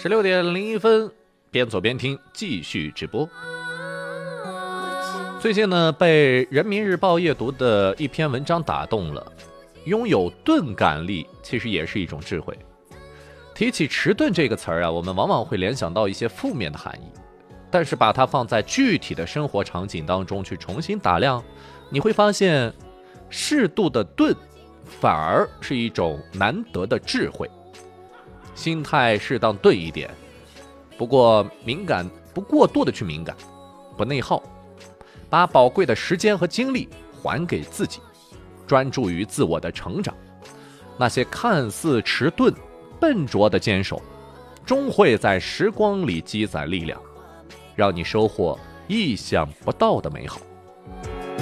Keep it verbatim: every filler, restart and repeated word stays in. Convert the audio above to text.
十六点零一分，边走边听，继续直播。最近呢，被人民日报夜读的一篇文章打动了。拥有钝感力，其实也是一种智慧。提起迟钝这个词儿啊，我们往往会联想到一些负面的含义，但是把它放在具体的生活场景当中去重新打量，你会发现，适度的钝，反而是一种难得的智慧。心态适当钝一点，不过敏感，不过度的去敏感，不内耗，把宝贵的时间和精力还给自己，专注于自我的成长。那些看似迟钝、笨拙的坚守，终会在时光里积攒力量，让你收获意想不到的美好。